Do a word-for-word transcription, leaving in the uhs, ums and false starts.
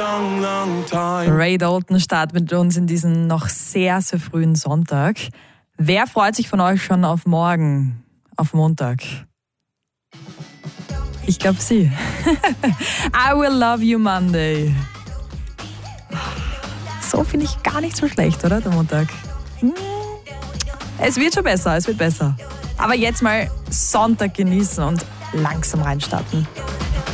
long, long time. Ray Dalton startet mit uns in diesen noch sehr, sehr frühen Sonntag. Wer freut sich von euch schon auf morgen, auf Montag? Ich glaube Sie. I Will Love You Monday. So finde ich gar nicht so schlecht, oder, der Montag? Hm. Es wird schon besser, es wird besser. Aber jetzt mal Sonntag genießen und langsam reinstarten.